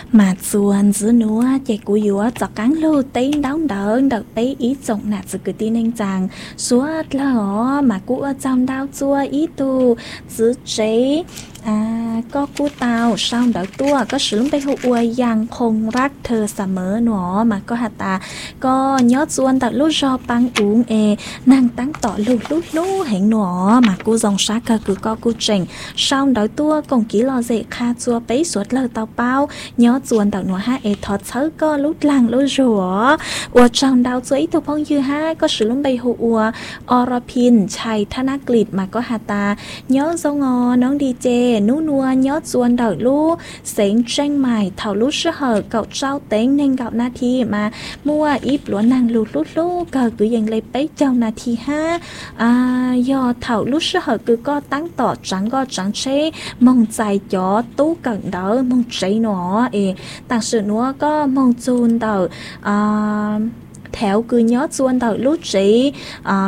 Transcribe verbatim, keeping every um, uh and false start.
mà chuồn giữ núa chạy cú yếu cho cắn lưu tí đóng đỡ đợt tí ý trọng nạt sự cứ tin anh chàng suốt lỡ mà cú ở trong đau chua ý tu giữ chế à có cú tao sau đợt tua có sử dụng hụ uầy yang không rắc thơ sả mớ nó mà có hạt ta có nhớ chuồn tại lúc do băng uống e nàng tăng tỏ lưu lúc lúc hẹn nó mà cú dòng sát cơ cứ có cú trình sau đợt tua còn kỹ lo dễ kha chua bấy suốt lỡ tao bao nhớ chuồn tao nó ha e thọt sớ có lúc làng lúc rùa ua trong đau chuối tu phong như ha có sử dụng hụ ua orapin chai thana glit mà có hạt ta nhớ dâu ngò nón đi chê nú nua nhớ chuồn đợi lu sến tranh mài thảo lúc sơ hở cậu trao tên nên gạo na thi mà mua ít lúa nàng lụt lút lú cờ cứ dành lấy bấy châu na thi ha à do thảo lúc sơ hở cứ có tăng tỏ trắng go trắng chế mong dài chó tú cận đỡ mong cháy nó ê tạc sự nó có mong chuồn đợi à theo cứ nhớ chuồn đợi lúc chỉ à